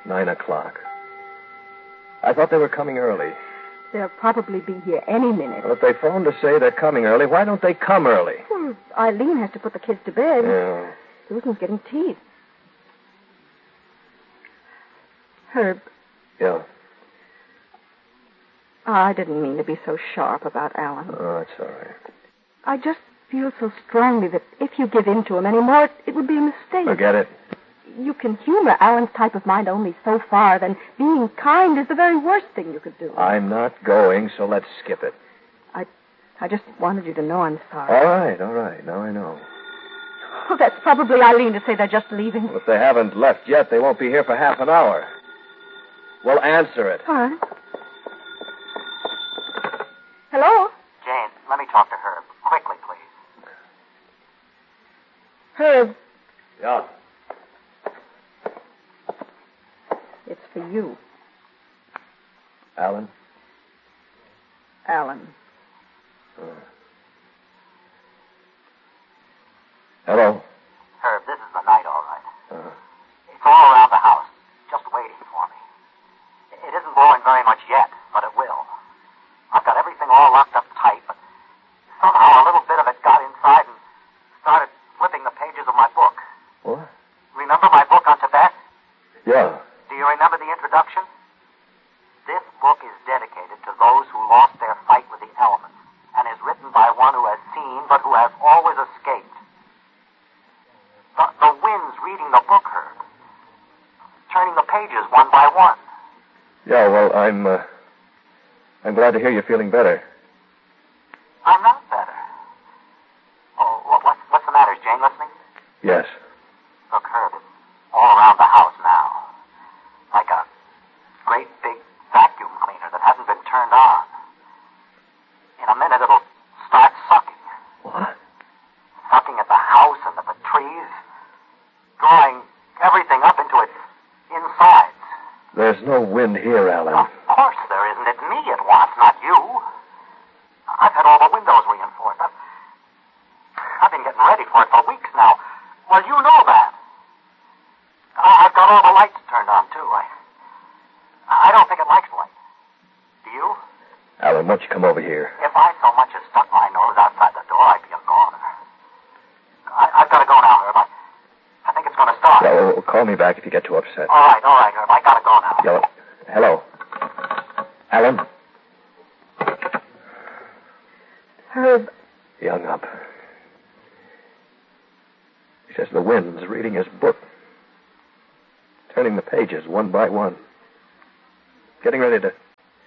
9:00. I thought they were coming early. They'll probably be here any minute. Well, if they phoned to say they're coming early, why don't they come early? Well, Eileen has to put the kids to bed. Yeah. Susan's getting teeth. Herb. Yeah. I didn't mean to be so sharp about Alan. Oh, that's all right. I just feel so strongly that if you give in to him anymore, it would be a mistake. Forget it. You can humor Alan's type of mind only so far, then being kind is the very worst thing you could do. I'm not going, so let's skip it. I just wanted you to know I'm sorry. All right. Now I know. Oh, that's probably Eileen to say they're just leaving. Well, if they haven't left yet, they won't be here for half an hour. We'll answer it. All right. Hello? Jane, let me talk to Herb. Quickly, please. Herb, Yeah. it's for you. Alan? Alan. Hello? Herb, this is the night, all right. It's all around the house, just waiting for me. It isn't blowing very much yet, but it will. I've got everything all locked up tight, but somehow a little bit of it got inside and started flipping the pages of my book. What? Remember my book on Tibet? Yeah. Do you remember the introduction? This book is dedicated to those who lost their fight with the elements and is written by one who has seen but who has always escaped. The wind's reading the book, Herb. Turning the pages one by one. Yeah, well, I'm glad to hear you're feeling better. I'm not better. Oh, what's the matter? Is Jane listening? Yes. Look, Herb, it's all around the house now. Like a great big vacuum cleaner that hasn't been turned on. In a minute, it'll start sucking. What? Sucking at the house and at the trees. Drawing everything up into its insides. There's no wind here, Alan. Of course there isn't. It's me it wants, not you. I've had all the windows reinforced. I've been getting ready for it for weeks now. Well, you know that. I've got all the lights turned on, too. I don't think it likes light. Do you? Alan, why don't you come over here? If I so much as stuck my nose outside the door, I'd be a goner. I've got to go now, Herb. I think it's going to start. Yeah, well, call me back if you get too upset. All right, Herb. I got to go now. Yeah, hello. Alan? Herb. He hung up. He says the wind's reading his book. Turning the pages one by one. Getting ready to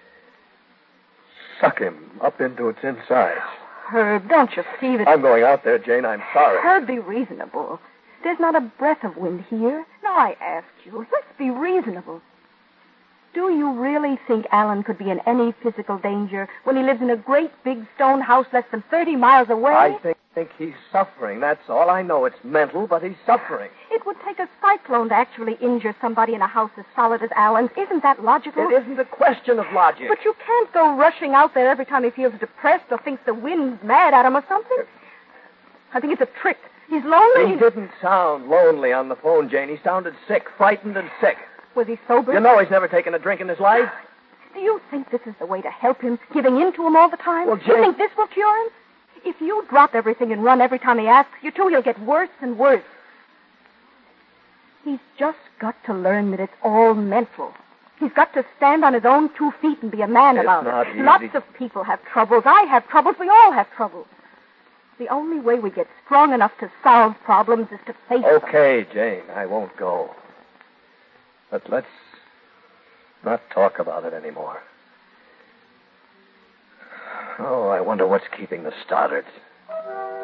suck him up into its insides. Herb, don't you see that... I'm going out there, Jane. I'm sorry. Herb, be reasonable. There's not a breath of wind here. Now, I ask you, let's be reasonable. Do you really think Alan could be in any physical danger when he lives in a great big stone house less than 30 miles away? I think he's suffering. That's all. I know it's mental, but he's suffering. It would take a cyclone to actually injure somebody in a house as solid as Alan's. Isn't that logical? It isn't a question of logic. But you can't go rushing out there every time he feels depressed or thinks the wind's mad at him or something. I think it's a trick. He's lonely. He didn't sound lonely on the phone, Jane. He sounded sick, frightened and sick. Was he sober? You know he's never taken a drink in his life. Do you think this is the way to help him, giving in to him all the time? Well, Do you Jane... think this will cure him? If you drop everything and run every time he asks you to, he'll get worse and worse. He's just got to learn that it's all mental. He's got to stand on his own 2 feet and be a man about not it. easy. Lots of people have troubles. I have troubles. We all have troubles. The only way we get strong enough to solve problems is to face them. Okay, Jane, I won't go. But let's not talk about it anymore. Oh, I wonder what's keeping the Stoddards.